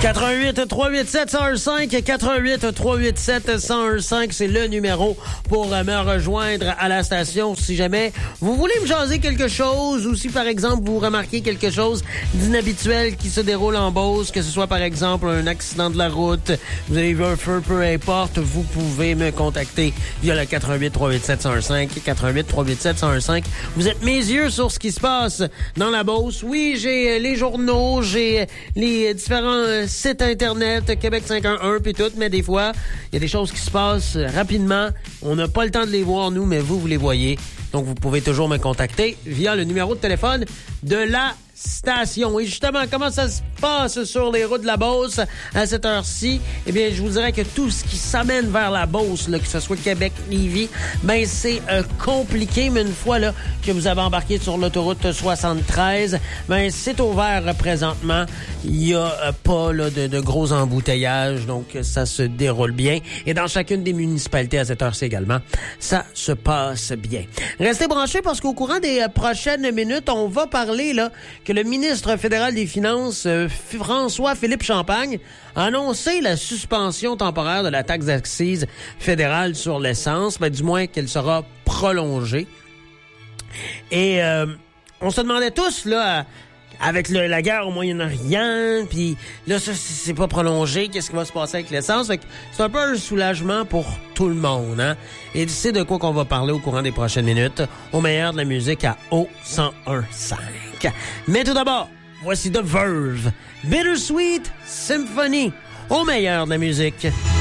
88-387-1015, 88-387-1015, c'est le numéro pour me rejoindre à la station si jamais vous voulez me jaser quelque chose ou si, par exemple, vous remarquez quelque chose d'inhabituel qui se déroule en Beauce, que ce soit, par exemple, un accident de la route, vous avez vu un feu, peu importe, vous pouvez me contacter via le 88-387-1015, 88-387-1015. Vous êtes mes yeux sur ce qui se passe dans la Beauce. Oui, j'ai les journaux, j'ai les différents sites Internet, Québec 511 puis tout, mais des fois, il y a des choses qui se passent rapidement. On n'a pas le temps de les voir, nous, mais vous les voyez. Donc, vous pouvez toujours me contacter via le numéro de téléphone de la station. Et justement, comment ça se passe sur les routes de la Beauce à cette heure-ci? Eh bien, je vous dirais que tout ce qui s'amène vers la Beauce, là, que ce soit Québec, Lévis, ben c'est compliqué, mais une fois là que vous avez embarqué sur l'autoroute 73, ben c'est ouvert présentement. Il y a pas là de gros embouteillages, donc ça se déroule bien. Et dans chacune des municipalités à cette heure-ci également, ça se passe bien. Restez branchés parce qu'au courant des prochaines minutes, on va parler là que le ministre fédéral des Finances, François-Philippe Champagne, a annoncé la suspension temporaire de la taxe d'accise fédérale sur l'essence, ben, du moins qu'elle sera prolongée. Et on se demandait tous, là, avec la guerre au Moyen-Orient, puis là, ça, c'est pas prolongé, qu'est-ce qui va se passer avec l'essence? Fait que c'est un peu un soulagement pour tout le monde, hein? Et c'est de quoi qu'on va parler au courant des prochaines minutes, au meilleur de la musique à O101.5. Mais tout d'abord, voici The Verve, Bittersweet Symphony, au meilleur de la musique.